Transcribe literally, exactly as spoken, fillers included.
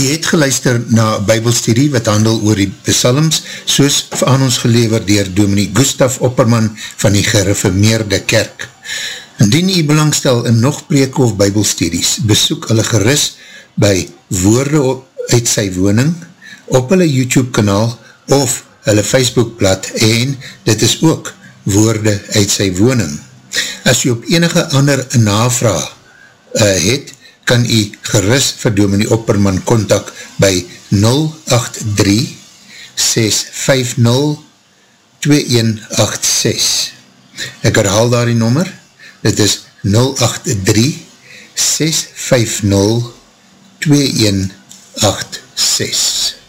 Jy het geluister na Bybelstudie wat handel oor die psalms, soos aan ons gelewer dier Dominee Gustaf Opperman van die Gereformeerde Kerk. Indien jy belangstel in nog preke of Bybelstudies, besoek hulle gerus by Woorde op, uit sy woning, op hulle YouTube kanaal of hulle Facebookblad en dit is ook Woorde uit sy woning. As jy op enige ander navraag uh, het, kan jy gerus vir Dominee Opperman kontak by nul agt drie ses vyf nul twee een agt ses. Ek herhaal daar die nommer, dit is nul agt drie ses vyf nul twee een agt ses.